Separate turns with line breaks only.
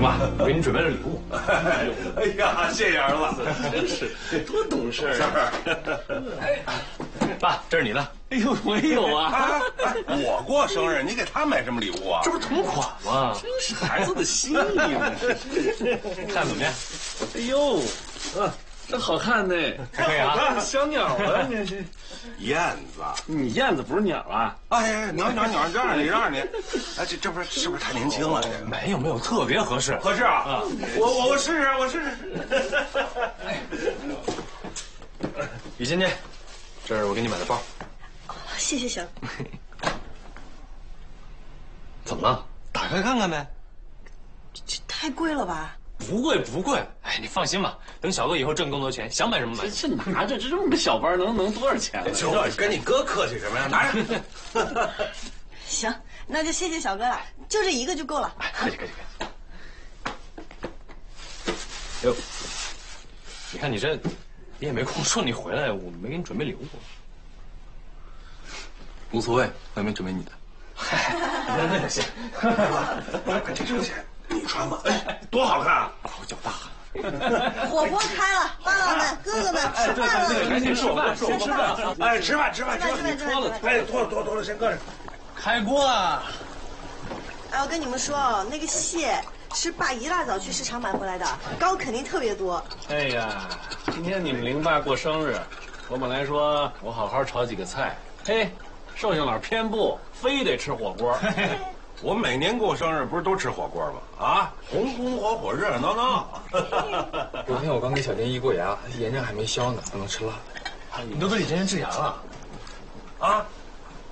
爸，我给你准备了礼物。
哎呀，谢谢儿子，
真是多懂事啊！爸，这是你的。
哎呦，我也有啊！
我过生日，你给他买什么礼物啊？
这不是同款吗？
真是孩子的心意嘛！
看怎么样？
哎呦，这好看呢，
可以啊！
小鸟啊，这是
燕子。
你燕子不是鸟啊？
哎，鸟，让你，哎，这不是是不是太年轻了？这个
没有，特别合适。
合适啊！我试试。
雨欣姐，这是我给你买的包。
谢谢小。
怎么了？打开看看呗。
这太贵了吧？
不贵，哎，你放心吧，等小哥以后挣更多钱，想买什么买。
这拿着这么个小包能多少钱呢？
就跟你哥客气什么呀？拿着。
行，那就谢谢小哥了，就这一个就够了。
客气。哟，你看你这，你也没空说你回来，我没给你准备礼物。
无所谓，我也没准备你的。
嗨，那就行。
这钱你穿吧，哎，多好看啊！
我脚大。
火锅开了，爸爸们、哥哥们吃饭了。
赶紧吃饭。
哎，吃饭。哎，脱了，先搁着。
开锅啊！
哎，我跟你们说哦，那个蟹是爸一大早去市场买回来的，膏肯定特别多。
哎呀，今天你们林爸过生日，我本来说我好好炒几个菜，嘿，寿星老偏不，非得吃火锅。
我每年过生日不是都吃火锅吗？啊，红红火火，热热闹闹。
昨天我刚给小丁医过牙，炎症还没消呢，不能吃辣的。
你都给李先生治牙了？
啊，